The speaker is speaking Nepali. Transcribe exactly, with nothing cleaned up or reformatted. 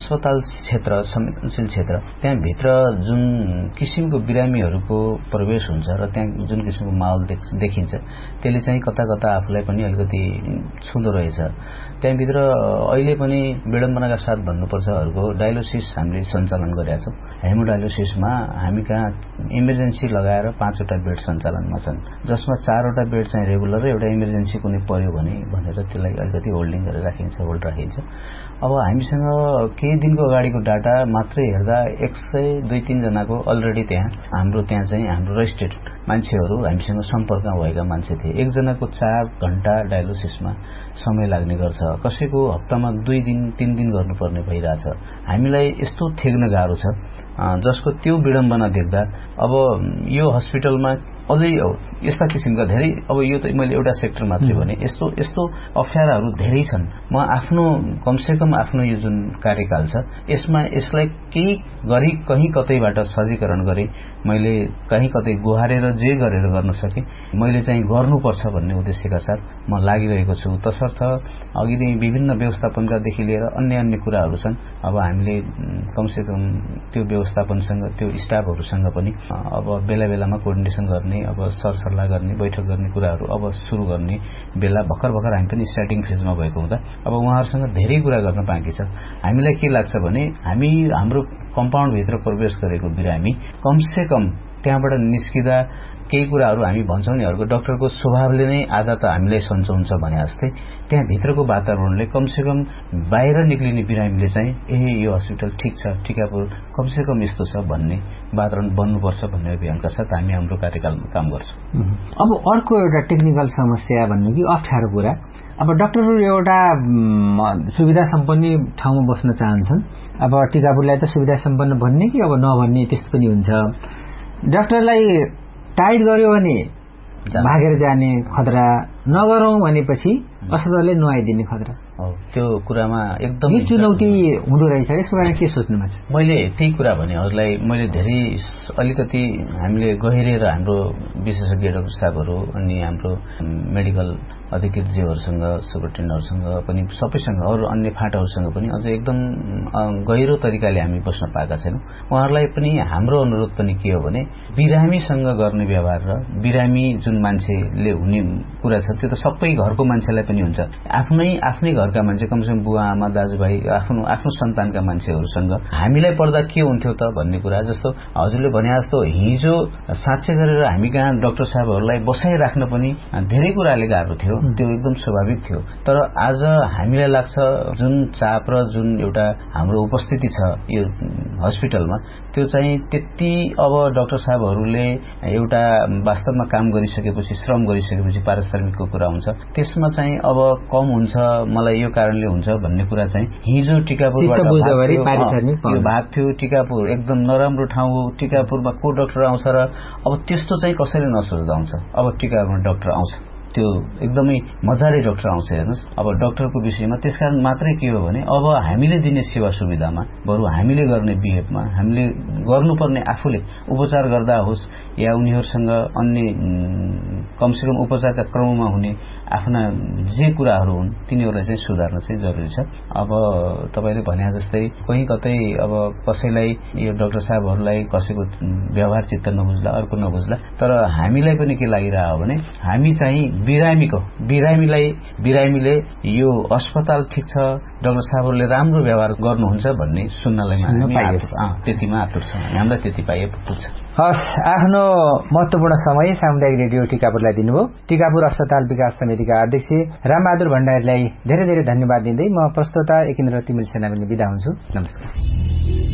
अस्पताल क्षेत्र संवेदनशील क्षेत्र त्यहाँभित्र जुन किसिमको बिरामीहरूको प्रवेश हुन्छ र त्यहाँ जुन किसिमको माहौल देखिन्छ त्यसले चाहिँ कता कता आफूलाई पनि अलिकति छुँदो रहेछ। त्यहाँभित्र अहिले पनि विडम्बनाका साथ भन्नुपर्छहरूको डायलिसिस हामीले सञ्चालन गरेका छौँ। हेमोडायलिसिसमा हामी कहाँ इमर्जेन्सी लगाएर पाँचवटा बेड सञ्चालनमा छन्, जसमा चारवटा बेड चाहिँ रेगुलर र एउटा इमर्जेन्सी कुनै पर्यो भने भनेर त्यसलाई अलिकति होल्डिङ गरेर राखिन्छ होल्ड राखिन्छ। अब हामीसँग केही दिनको अगाडिको डाटा मात्रै हेर्दा एक सय दुई तीनजनाको अलरेडी त्यहाँ हाम्रो त्यहाँ चाहिँ हाम्रो रजिस्ट्रेड मान्छेहरू हामीसँग सम्पर्कमा भएका मान्छे थिए। एकजनाको चार घण्टा डायलिसिसमा समय लाग्ने गर्छ, कसैको हप्तामा दुई दिन तीन दिन गर्नुपर्ने भइरहेछ। हामीलाई यस्तो थेग्न गाह्रो छ जसको त्यो विडम्बना देख्दा अब यो हस्पिटलमा अझै यस्ता किसिमका धेरै, अब यो त मैले एउटा सेक्टर मात्रै भने यस्तो यस्तो अप्ठ्याराहरू धेरै छन्। म आफ्नो कमसेकम आफ्नो यो जुन कार्यकाल छ यसमा यसलाई केही गरी कहीँ कतैबाट सजीकरण गरे, मैले कहीँ कतै गुहारेर जे गरेर गर्न सके मैले चाहिँ गर्नुपर्छ भन्ने उद्देश्यका साथ म लागिरहेको छु। तसर्थ अघि नै विभिन्न व्यवस्थापनकादेखि लिएर अन्य अन्य कुराहरू छन्। अब हामीले कमसेकम त्यो व्यवस्थापनसँग त्यो स्टाफहरूसँग पनि अब बेला बेलामा कोअर्डिनेसन गर्ने, अब सरसल्लाह गर्ने, बैठक गर्ने कुराहरू अब सुरु गर्ने बेला भर्खर भर्खर हामी पनि स्टार्टिङ फेजमा भएको हुँदा अब उहाँहरूसँग धेरै कुरा गर्न बाँकी छ। हामीलाई के लाग्छ भने हामी हाम्रो कम्पाउन्डभित्र प्रवेश गरेको बिरामी कमसेकम त्यहाँबाट निस्किँदा केही कुराहरू हामी भन्छौँ नि, अर्को डाक्टरको स्वभावले नै आधा त हामीलाई सन्चो हुन्छ भने जस्तै त्यहाँभित्रको वातावरणले कमसेकम बाहिर निक्लिने बिरामीले चाहिँ ए यो हस्पिटल ठिक छ, टिकापुर कमसेकम यस्तो छ भन्ने वातावरण बन्नुपर्छ भन्ने अभियानका साथ हामी हाम्रो कार्यकालमा काम गर्छौँ। अब अर्को एउटा टेक्निकल समस्या भन्ने कि अप्ठ्यारो कुरा, अब डाक्टरहरू एउटा सुविधा सम्पन्न ठाउँमा बस्न चाहन्छन्। अब टिकापुरलाई त सुविधा सम्पन्न भन्ने कि अब नभन्ने त्यस्तो पनि हुन्छ। डाक्टरलाई टाइट गर्यो भने भागेर जाने खतरा, नगरौं भनेपछि अस्पतालले नआइदिने खतरा, त्यो कुरामा एकदमै चुनौती हुँदो रहेछ। यसको बारेमा के सोच्नुमा छ? मैले त्यही कुरा भने हजुरलाई, मैले धेरै अलिकति हामीले गहिरेर हाम्रो विशेषज्ञ डाक्टर साहबहरू अनि हाम्रो मेडिकल अधिकृतज्यूहरूसँग सुपरिन्टेन्डेन्टहरूसँग पनि सबैसँग अरू अन्य फाँटहरूसँग पनि अझ एकदम गहिरो तरिकाले हामी बस्न पाएका छैनौँ। उहाँहरूलाई पनि हाम्रो अनुरोध पनि के हो भने बिरामीसँग गर्ने व्यवहार र बिरामी जुन मान्छेले हुने कुरा छ त्यो त सबै घरको मान्छेलाई पनि हुन्छ। आफ्नै आफ्नै घरका मान्छे कमसेकम बुवा आमा दाजुभाइ आफ्नो आफ्नो सन्तानका मान्छेहरूसँग हामीलाई पर्दा के हुन्थ्यो त भन्ने कुरा। जस्तो हजुरले भने जस्तो हिजो साँच्चै गरेर हामी कहाँ डाक्टर साहबहरूलाई बसाइराख्न पनि धेरै कुराले गाह्रो थियो, त्यो एकदम स्वाभाविक थियो। तर आज हामीलाई लाग्छ जुन चाप र जुन एउटा हाम्रो उपस्थिति छ यो हस्पिटलमा त्यो चाहिँ त्यति अब डाक्टर साहबहरूले एउटा वास्तवमा काम गरिसकेपछि श्रम गरिसकेपछि पारिश्रमिकको कुरा हुन्छ, त्यसमा चाहिँ अब कम हुन्छ, मलाई यो कारणले हुन्छ भन्ने कुरा चाहिँ हिजो टिकापुरबाट भाग थियो। टिकापुर एकदम नराम्रो ठाउँ हो, टिकापुरमा को डाक्टर आउँछ र अब त्यस्तो चाहिँ कसैले नसोच्दा हुन्छ। अब टिकापुरमा डाक्टर आउँछ, त्यो एकदमै मजाले डाक्टर आउँछ हेर्नुहोस्। अब डाक्टरको विषयमा त्यसकारण मात्रै के हो भने अब हामीले दिने सेवा सुविधामा बरु हामीले गर्ने बिहेभमा हामीले गर्नुपर्ने आफूले उपचार गर्दा होस् या उनीहरूसँग अन्य कमसेकम उपचारका क्रममा हुने आफ्ना जे कुराहरू हुन् तिनीहरूलाई चाहिँ सुधार्न चाहिँ जरुरी छ। अब तपाईले भने जस्तै कहीँ कतै अब कसैलाई यो डाक्टर साहबहरूलाई कसैको व्यवहार चित्त नबुझ्ला, अर्को नबुझ्ला, तर हामीलाई पनि के लागिरह्यो भने हामी चाहिँ बिरामीको बिरामीलाई बिरामीले यो अस्पताल ठिक छ, डाक्टर साहबहरूले राम्रो व्यवहार गर्नुहुन्छ भन्ने सुन्नलाई त्यतिमा आतुर छ। हामीलाई त्यति पाए पुग्छ। हस्, आफ्नो महत्वपूर्ण समय सामुदायिक रेडियो टिकापुरलाई दिनुभयो। टिकापुर अस्पताल विकास समितिका अध्यक्ष रामबहादुर भण्डारीलाई धेरै धेरै धन्यवाद दिँदै म प्रस्तोता एकेन्द्र तिमिल सेना पनि बिदा हुन्छु। नमस्कार।